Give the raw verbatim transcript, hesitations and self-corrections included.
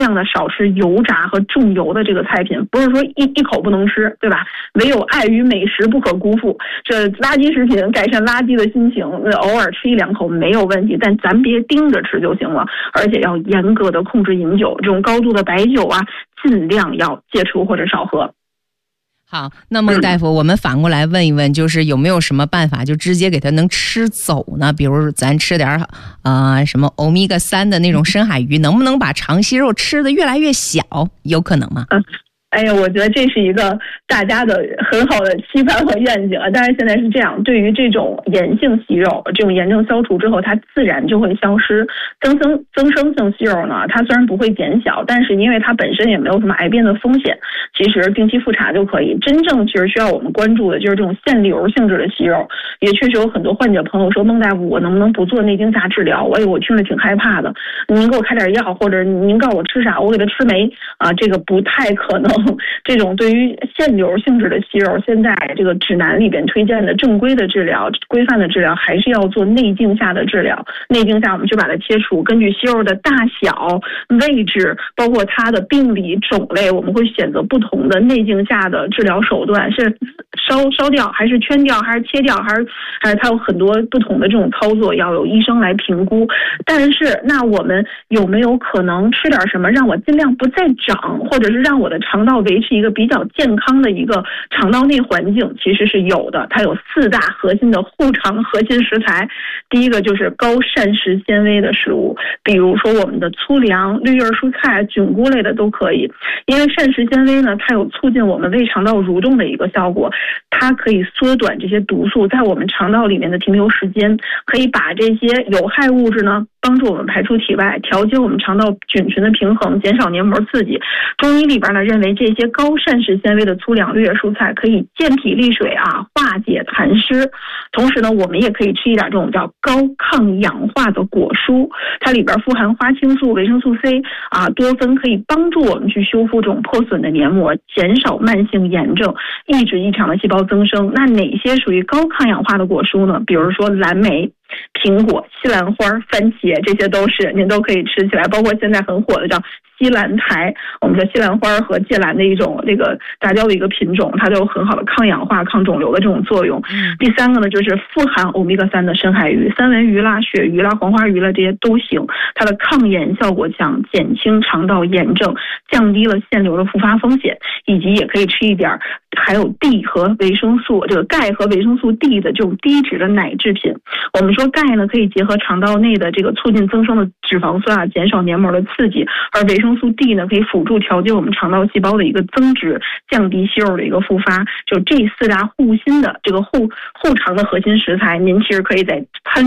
量的少吃油炸和重油的这个菜品，不是说一一口不能吃，对吧？唯有爱与美食不可辜负。这垃圾食品改善垃圾的心情，偶尔吃一两口没有问题，但咱别盯着吃就行了，而且要严格的控制饮酒，这种高度的白酒啊，尽量要戒除或者少喝。 好，那孟大夫、嗯、我们反过来问一问，就是有没有什么办法就直接给它能吃走呢？比如咱吃点呃什么欧米伽三的那种深海鱼，能不能把肠息肉吃得越来越小？有可能吗？ 嗯哎呀，我觉得这是一个大家的很好的期盼和愿景啊！但是现在是这样，对于这种炎性息肉，这种炎症消除之后，它自然就会消失。增生增生性息肉呢，它虽然不会减小，但是因为它本身也没有什么癌变的风险，其实定期复查就可以。真正其实需要我们关注的就是这种腺瘤性质的息肉，也确实有很多患者朋友说，孟大夫，我能不能不做内惊下治疗？哎，我听着挺害怕的，您给我开点药，或者您告诉我吃啥，我给他吃没啊？这个不太可能。这种对于腺瘤性质的息肉，现在这个指南里边推荐的正规的治疗、规范的治疗，还是要做内镜下的治疗。内镜下我们去把它切除，根据息肉的大小、位置，包括它的病理种类，我们会选择不同的内镜下的治疗手段，是烧烧掉，还是圈掉，还是切掉，还是还是它有很多不同的这种操作，要有医生来评估。但是，那我们有没有可能吃点什么，让我尽量不再长，或者是让我的肠道维持一个比较健康的一个肠道内环境？其实是有的，它有四大核心的护肠核心食材。第一个就是高膳食纤维的食物，比如说我们的粗粮、绿叶蔬菜、菌菇类的都可以。因为膳食纤维呢，它有促进我们胃肠道蠕动的一个效果，它可以缩短这些毒素在我们肠道里面的停留时间，可以把这些有害物质呢帮助我们排出体外，调节我们肠道菌群的平衡，减少黏膜刺激。中医里边呢认为这些高膳食纤维的粗粮、绿叶蔬菜可以健脾利水啊，化解痰湿。同时呢，我们也可以吃一点这种叫高抗氧化的果蔬，它里边富含花青素、维生素 C 啊、多酚，可以帮助我们去修复这种破损的黏膜，减少慢性炎症，抑制异常的细胞增生。那哪些属于高抗氧化的果蔬呢？比如说蓝莓、苹果、西兰花、番茄，这些都是您都可以吃起来。包括现在很火的叫西兰苔，我们说西兰花和芥蓝的一种这个杂交的一个品种，它都有很好的抗氧化、抗肿瘤的这种作用。嗯、第三个呢，就是富含欧米伽三的深海鱼，三文鱼啦、鳕鱼啦、黄花鱼啦，这些都行。它的抗炎效果强，减轻肠道炎症，降低了腺瘤的复发风险，以及也可以吃一点含有 D 和维生素，这个钙和维生素 D 的这种低脂的奶制品。我们说钙呢，可以结合肠道内的这个促进增生的脂肪酸啊，减少黏膜的刺激；而维生素 D 呢，可以辅助调节我们肠道细胞的一个增殖，降低息肉的一个复发。就这四大护心的这个护护肠的核心食材，您其实可以在餐